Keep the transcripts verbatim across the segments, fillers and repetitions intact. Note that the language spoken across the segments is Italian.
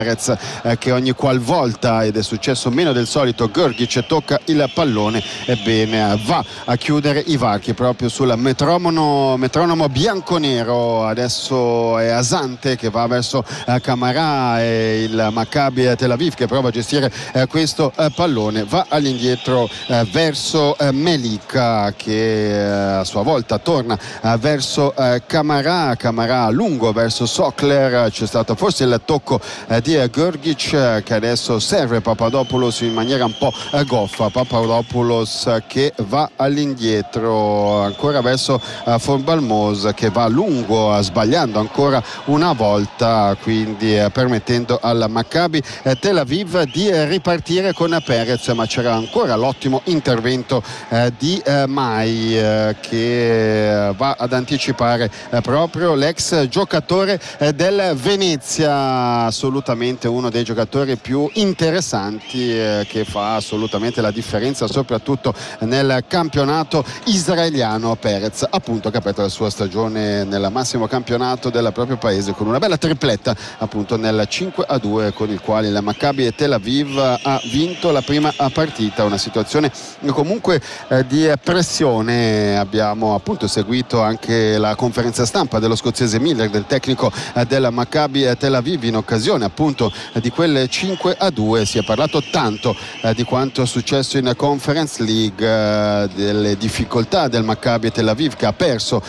Eh, che ogni qualvolta, ed è successo meno del solito, Grgić tocca il pallone, ebbene va a chiudere i varchi proprio sul metronomo, metronomo bianconero. Adesso è Asante che va verso eh, Camara, e il Maccabi Tel Aviv che prova a gestire eh, questo eh, pallone, va all'indietro eh, verso eh, Melika che eh, a sua volta torna eh, verso eh, Camara, Camara lungo verso Sokler. C'è stato forse il tocco eh, di Grgić che adesso serve Papadopoulos in maniera un po' goffa. Papadopoulos che va all'indietro ancora verso uh, Forbalmos che va lungo, uh, sbagliando ancora una volta, quindi uh, permettendo al Maccabi uh, Tel Aviv di uh, ripartire con Perez, ma c'era ancora l'ottimo intervento uh, di uh, Mai uh, che uh, va ad anticipare uh, proprio l'ex giocatore uh, del Venezia, assolutamente uno dei giocatori più interessanti eh, che fa assolutamente la differenza soprattutto nel campionato israeliano. Perez appunto che ha aperto la sua stagione nel massimo campionato del proprio paese con una bella tripletta appunto nel cinque a due con il quale il Maccabi Tel Aviv ha vinto la prima partita. Una situazione comunque eh, di pressione. Abbiamo appunto seguito anche la conferenza stampa dello scozzese Miller, del tecnico eh, del Maccabi Tel Aviv, in occasione appunto di quel cinque a due. Si è parlato tanto eh, di quanto è successo in Conference League, eh, delle difficoltà del Maccabi Tel Aviv che ha perso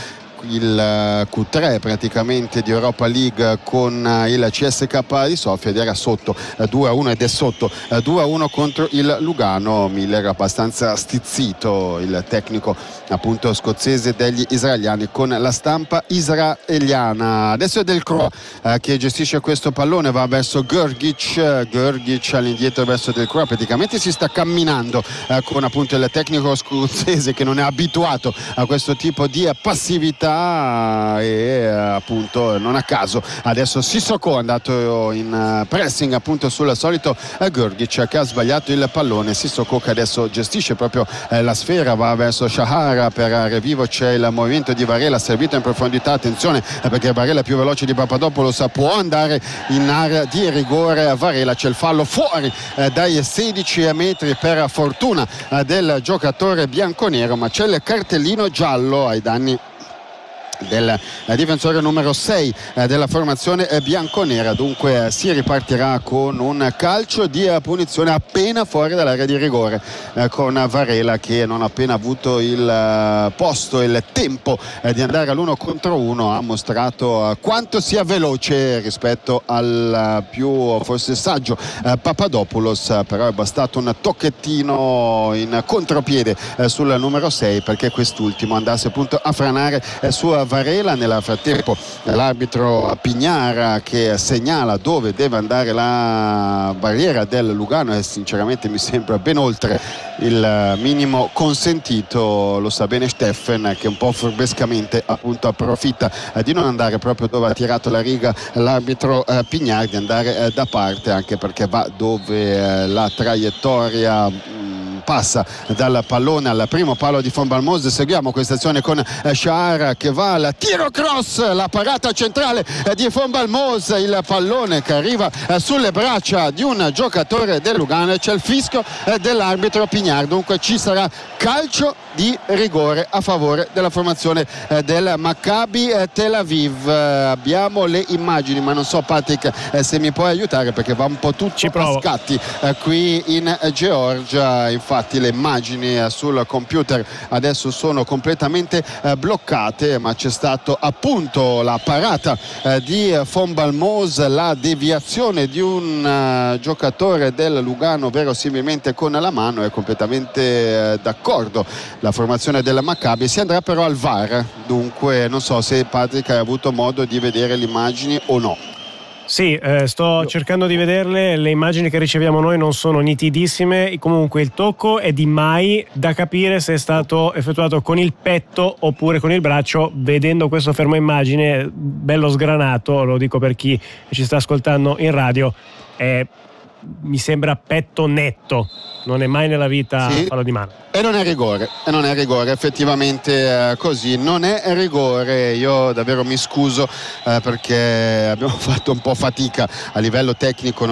il Q tre praticamente di Europa League con il C S K di Sofia ed era sotto due a uno ed è sotto due a uno contro il Lugano. Miller abbastanza stizzito, il tecnico appunto scozzese degli israeliani, con la stampa israeliana. Adesso è Del Croix eh, che gestisce questo pallone, va verso Grgić, Grgić all'indietro verso Del Croix, praticamente si sta camminando eh, con appunto il tecnico scozzese che non è abituato a questo tipo di passività e appunto non a caso adesso Sissoko è andato in pressing appunto sul solito Grgić che ha sbagliato il pallone. Sissoko che adesso gestisce proprio eh, la sfera, va verso Shahar, per Revivo c'è il movimento di Varela servito in profondità, attenzione eh, perché Varela è più veloce di Papadopoulos, può andare in area di rigore. Varela, c'è il fallo fuori eh, dai sedici metri per fortuna eh, del giocatore bianconero, ma c'è il cartellino giallo ai danni del difensore numero sei della formazione bianconera. Dunque si ripartirà con un calcio di punizione appena fuori dall'area di rigore, con Varela che non ha appena avuto il posto e il tempo di andare all'uno contro uno ha mostrato quanto sia veloce rispetto al più forse saggio Papadopoulos, però è bastato un tocchettino in contropiede sul numero sei perché quest'ultimo andasse appunto a franare su Varela. Nel frattempo l'arbitro Pignara che segnala dove deve andare la barriera del Lugano e sinceramente mi sembra ben oltre il minimo consentito. Lo sa bene Steffen che un po' furbescamente appunto approfitta di non andare proprio dove ha tirato la riga l'arbitro Pignara, di andare da parte, anche perché va dove la traiettoria passa dal pallone al primo palo di Forbalmos. Seguiamo questa azione con Shahar che va al tiro cross, la parata centrale di Forbalmos, il pallone che arriva sulle braccia di un giocatore del Lugano e c'è il fischio dell'arbitro Pignard. Dunque ci sarà calcio di rigore a favore della formazione del Maccabi Tel Aviv. Abbiamo le immagini, ma non so Patrick se mi puoi aiutare perché va un po' tutto a scatti qui in Georgia. Infatti le immagini sul computer adesso sono completamente eh, bloccate, ma c'è stato appunto la parata eh, di Forbalmos, la deviazione di un uh, giocatore del Lugano verosimilmente con la mano. È completamente eh, d'accordo la formazione del Maccabi, si andrà però al V A R. Dunque non so se Patrick hai avuto modo di vedere le immagini o no. Sì, eh, sto cercando di vederle, le immagini che riceviamo noi non sono nitidissime, comunque il tocco è di Mai, da capire se è stato effettuato con il petto oppure con il braccio. Vedendo questo fermo immagine bello sgranato, lo dico per chi ci sta ascoltando in radio, è mi sembra petto netto, non è mai nella vita sì. fallo di mano. E non è rigore, e non è rigore, effettivamente eh, così, non è rigore. Io davvero mi scuso eh, perché abbiamo fatto un po' fatica a livello tecnico.